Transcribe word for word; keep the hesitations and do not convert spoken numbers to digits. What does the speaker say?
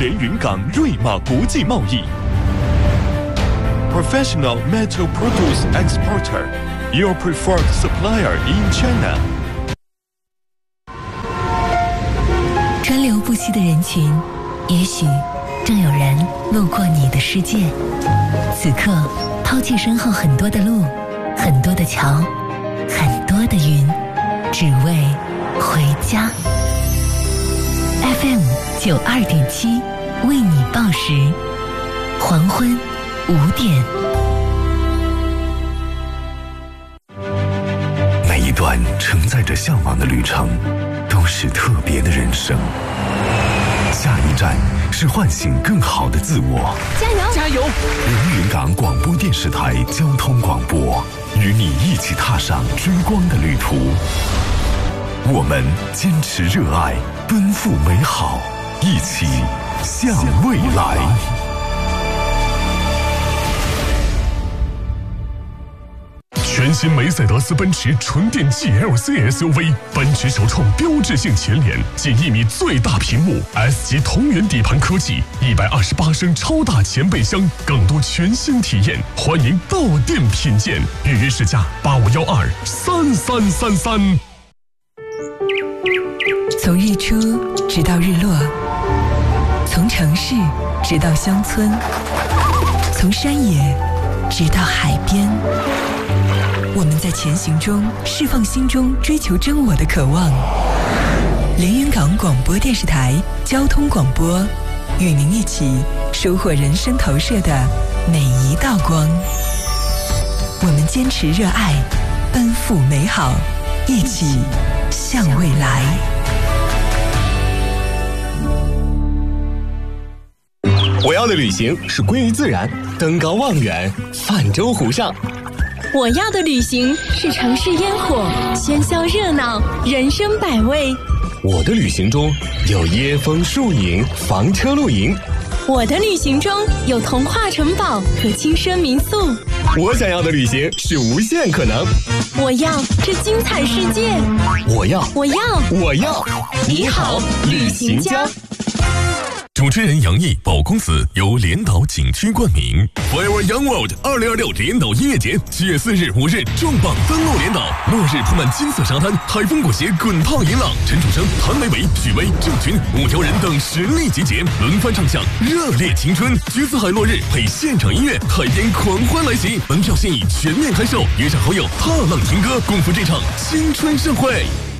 连云港瑞玛国际贸易 Professional Metal Produce Exporter, your preferred supplier in China. 川流不息的人群，也许正有人路过你的世界。此刻，抛弃身后很多的路，很多的桥，很多的云，只为回家。F M 九二点七，为你报时，黄昏五点。 每一段承载着向往的旅程，都是特别的人生。下一站是唤醒更好的自我。 加油！加油！ 连云港广播电视台交通广播，与你一起踏上追光的旅途。我们坚持热爱，奔赴美好，一起向未来。 全新梅赛德斯奔驰纯电 G L C S U V， 奔驰首创标志性前脸，近一米最大屏幕 ，S 级同源底盘科技，一百二十八升超大前备箱，更多全新体验，欢迎到店品鉴。预约试驾八五幺二三三三三。 从日出直到日落，从城市直到乡村，从山野直到海边。我们在前行中释放心中追求真我的渴望。连云港广播电视台交通广播，与您一起收获人生投射的每一道光。我们坚持热爱，奔赴美好，一起向未来。 我要的旅行是归于自然，登高望远，泛舟湖上。 我要的旅行是城市烟火，喧嚣热闹，人生百味。 我的旅行中有椰风树影，房车露营。 我的旅行中有童话城堡和轻奢民宿。 我想要的旅行是无限可能。 我要这精彩世界。 我要， 我要， 我要。你好，旅行家。 主持人杨毅、宝公子由连岛景区冠名。Forever Young World 二零二六连岛音乐节七月四日、五日重磅登陆连岛，落日铺满金色沙滩，海风裹挟滚烫银浪，陈楚生、谭维维、许巍、郑钧五条人等实力集结，轮番唱响热烈青春。橘子海落日配现场音乐，海边狂欢来袭，门票现已全面开售，约上好友踏浪听歌，共赴这场青春盛会。